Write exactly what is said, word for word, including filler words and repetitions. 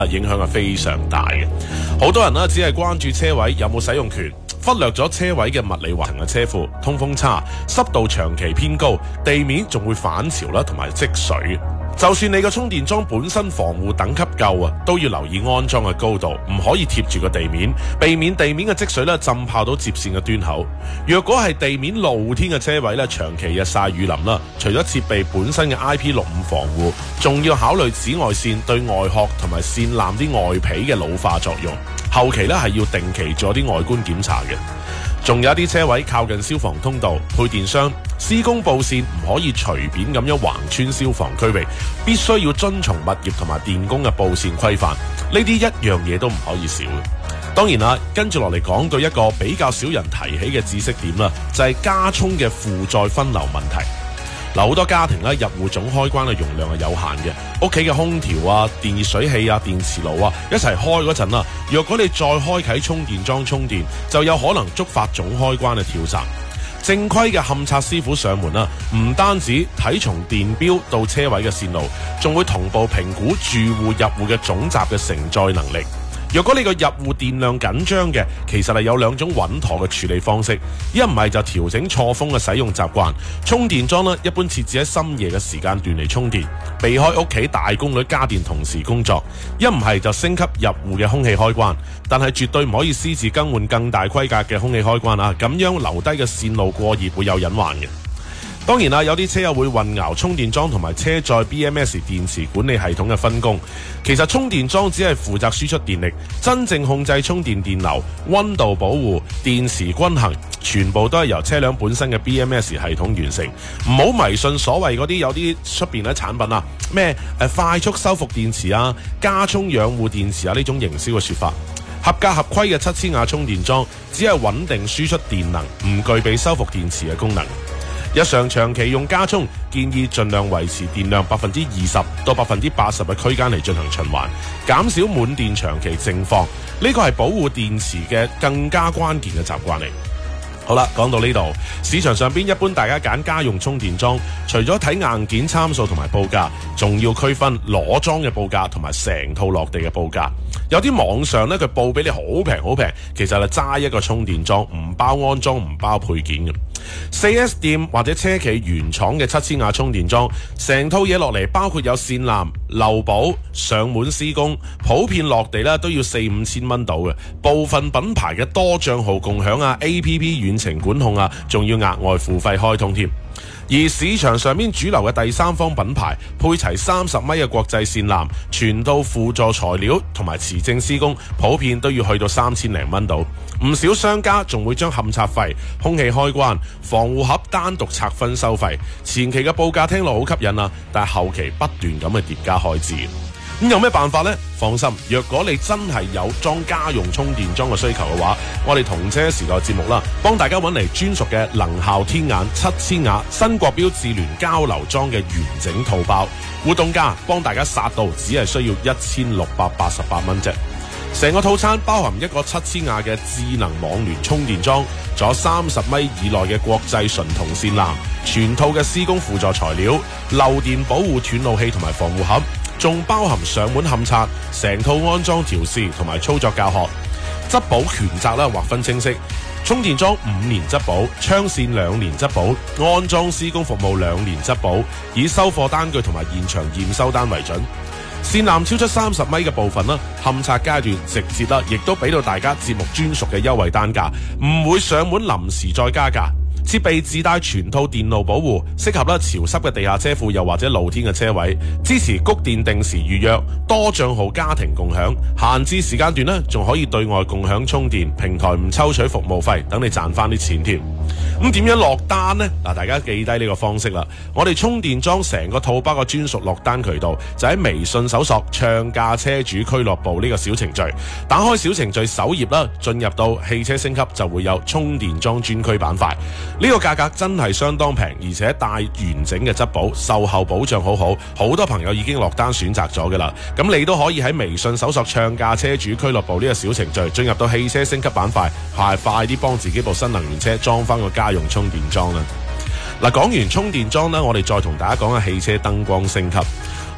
影響係非常大嘅。好多人呢，只係關注車位有冇使用權，忽略咗車位嘅物理環境嘅車庫、通風差、濕度長期偏高，地面仲會反潮啦，同埋積水。就算你個充電樁本身防護等級夠啊，都要留意安裝嘅高度，唔可以貼住個地面，避免地面嘅積水咧浸泡到接線嘅端口。若果係地面露天嘅車位咧，長期日曬雨淋啦，除咗設備本身嘅 I P 六五防護，仲要考慮紫外線對外殼同埋線纜啲外皮嘅老化作用。後期咧係要定期做啲外觀檢查嘅。仲有啲車位靠近消防通道、配電箱，施工布線唔可以隨便咁樣橫穿消防區域，必須要遵從物業同埋電工嘅布線規範。呢啲一樣嘢都唔可以少嘅。當然啦，跟住落嚟講到一個比較少人提起嘅知識點啦，就係加充嘅負載分流問題。嗱，好多家庭咧入戶總開關嘅容量係有限嘅，屋企嘅空調啊、電熱水器啊、電磁爐啊一齊開嗰陣啊，若果你再開啟充電樁充電，就有可能觸發總開關嘅跳閘。正規嘅勘測師傅上門啊，唔單止睇從電錶到車位嘅線路，仲會同步評估住戶入戶嘅總閘嘅承載能力。若果你個入戶電量緊張嘅，其實係有兩種穩妥嘅處理方式，一唔係就調整錯峰嘅使用習慣，充電樁呢一般設置喺深夜嘅時間段嚟充電，避開屋企大功率家電同時工作；一唔係就升級入戶嘅空氣開關，但係絕對唔可以私自更換更大規格嘅空氣開關啊，咁樣留低嘅線路過熱會有隱患嘅。當然啦，有啲車友會混淆充電樁同埋車載 B M S 電池管理系統嘅分工。其實充電樁只係負責輸出電力，真正控制充電電流、溫度保護、電池均衡，全部都係由車輛本身嘅 B M S 系統完成。唔好迷信所謂嗰啲有啲出邊嘅產品啊，咩誒快速修復電池啊、加充養護電池啊呢種營銷嘅說法。合格合規嘅七千瓦充電樁只係穩定輸出電能，唔具備修復電池嘅功能。日常長期用加充，建議盡量維持電量百分之二十到百分之八十嘅區間嚟進行循環，減少滿電長期靜放。呢個係保護電池嘅更加關鍵嘅習慣嚟。好啦，講到呢度，市場上邊一般大家揀家用充電樁，除咗睇硬件參數同埋報價，仲要區分裸裝嘅報價同埋成套落地嘅報價。有啲網上咧，佢報俾你好平好平，其實係齋一個充電樁，唔包安裝，唔包配件嘅。四 S 店或者車企原廠嘅七千瓦充電樁，成套嘢落嚟，包括有線纜、漏保、上門施工，普遍落地咧都要四五千蚊到嘅。部分品牌嘅多帳號共享啊、A P P 遠程管控啊，仲要額外付費開通添。而市場上面主流嘅第三方品牌，配齊三十米嘅國際線纜，全套輔助材料同埋持證施工，普遍都要去到三千零蚊到。唔少商家仲會將勘測費、空氣開關、防護盒單獨拆分收費。前期嘅報價聽落好吸引啊，但係後期不斷咁嘅疊加開支。咁有咩辦法呢？放心，若果你真係有裝家用充電樁嘅需求嘅話，我哋同車時代節目啦，幫大家揾嚟專屬嘅能效天眼七千瓦新國標智聯交流樁嘅完整套包，活動價幫大家殺到只係需要一千六百八十八蚊啫。成個套餐包含一個七千瓦嘅智能網聯充電樁，仲有三十米以內嘅國際純銅線纜，全套嘅施工輔助材料、漏電保護斷路器同埋防護盒，仲包含上門勘測、成套安裝調試同埋操作教學，質保權責啦劃分清晰。充電樁五年質保，槍線兩年質保，安裝施工服務兩年質保，以收貨單據同埋現場驗收單為準。線纜超出三十米嘅部分啦，勘測階段直接啦，亦都俾到大家節目專屬嘅優惠單價，唔會上門臨時再加價。設備自帶全套電路保護，適合啦潮濕嘅地下車庫又或者露天嘅車位，支持谷電定時預約，多帳號家庭共享，閒置時間段呢仲可以對外共享充電，平台唔抽取服務費，等你賺翻啲錢添。咁點樣落單呢？嗱，大家記低呢個方式啦。我哋充電樁成個套包嘅專屬落單渠道就喺微信搜索唱價車主俱樂部呢個小程序，打開小程序首頁啦，進入到汽車升級就會有充電樁專區板塊。呢個價格真係相當平，而且帶完整嘅質保，售後保障好好，好多朋友已經落單選擇咗㗎啦。咁你都可以喺微信搜索唱價車主俱樂部呢個小程序，進入到汽車升級板塊，係快啲幫自己部新能源車裝翻個家用充電樁啦。嗱，講完充電樁啦，我哋再同大家講下汽車燈光升級。